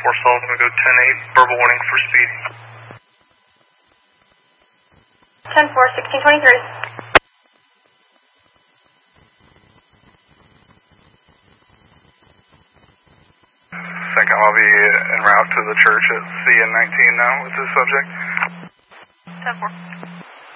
stall, going to go 10-8, verbal warning for speed. 10-4, 1623. Second, I'll be en route to the church at CN19 now with this subject. 10-4.